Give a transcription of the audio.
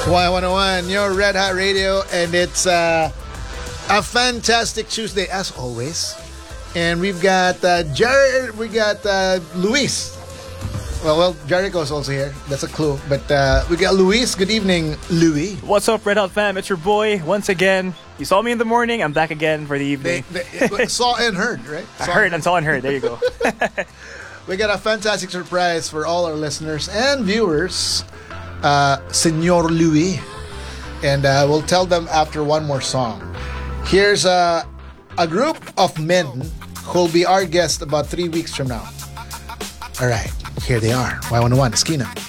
Y101, your Red Hot Radio, and it's a fantastic Tuesday as always. And we've got Jared, we got Luis. Well, Jericho's also here. That's a clue. But we got Luis. Good evening, Louis. What's up, Red Hot fam? It's your boy once again. You saw me in the morning. I'm back again for the evening. They saw and heard, right? Saw and heard. There you go. We got a fantastic surprise for all our listeners and viewers, Senor Louis. And we'll tell them after one more song. Here's a group of men who'll be our guest about 3 weeks from now. All right, here they are. Y101, Esquina.